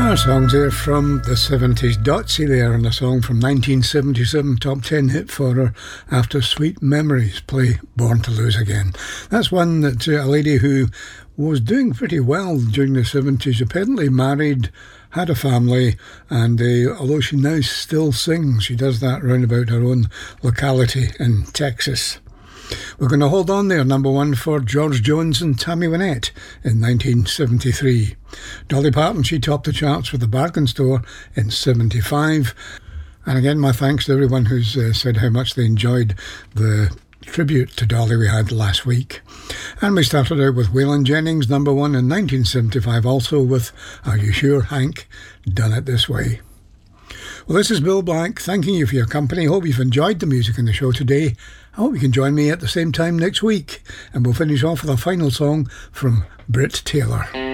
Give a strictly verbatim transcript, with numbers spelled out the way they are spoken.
Songs there from the seventies. Dotsy there, and a song from nineteen seventy-seven, top ten hit for her after Sweet Memories play Born to Lose Again. That's one that uh, a lady who was doing pretty well during the seventies, apparently married, had a family, and uh, although she now still sings, she does that round about her own locality in Texas. We're going to hold on there, number one for George Jones and Tammy Wynette in nineteen seventy-three. Dolly Parton, she topped the charts with the Bargain Store in seventy-five. And again, my thanks to everyone who's uh, said how much they enjoyed the tribute to Dolly we had last week. And we started out with Waylon Jennings, number one in nineteen seventy-five, also with Are You Sure, Hank? Done It This Way. Well, this is Bill Black, thanking you for your company. Hope you've enjoyed the music in the show today. I hope you can join me at the same time next week. And we'll finish off with a final song from Britt Taylor.